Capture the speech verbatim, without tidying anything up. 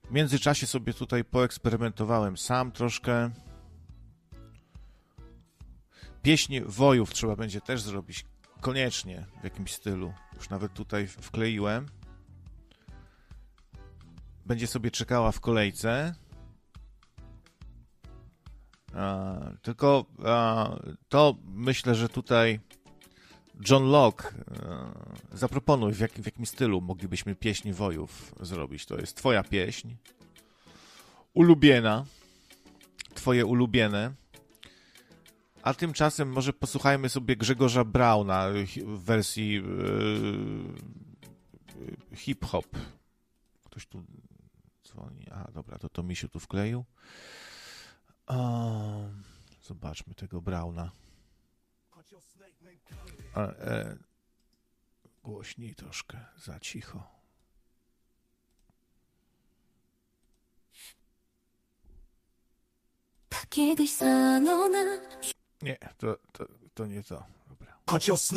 W międzyczasie sobie tutaj poeksperymentowałem sam troszkę. Pieśń wojów trzeba będzie też zrobić koniecznie w jakimś stylu. Już nawet tutaj wkleiłem. Będzie sobie czekała w kolejce. A, tylko a, to myślę, że tutaj John Locke, a, zaproponuj, w, jak, w jakim stylu moglibyśmy pieśń wojów zrobić. To jest twoja pieśń. Ulubiona. Twoje ulubione. A tymczasem może posłuchajmy sobie Grzegorza Brauna w wersji yy, hip-hop. Ktoś tu dzwoni. A, dobra, to to mi się tu wkleił. O, zobaczmy tego Brauna. A, e, głośniej troszkę, za cicho. Nie, to, to, to nie to. Dobra.